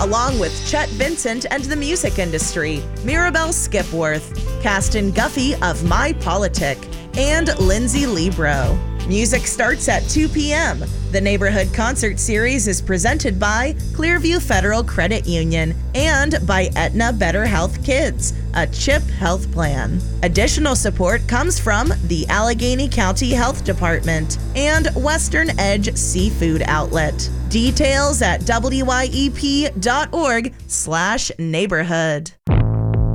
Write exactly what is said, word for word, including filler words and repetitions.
along with Chet Vincent and the music industry, Mirabelle Skipworth, Caston Guffey of My Politic, and Lindsay Libro. Music starts at two p.m. The Neighborhood Concert Series is presented by Clearview Federal Credit Union and by Aetna Better Health Kids, a CHIP health plan. Additional support comes from the Allegheny County Health Department and Western Edge Seafood Outlet. Details at W Y E P dot org slash neighborhood.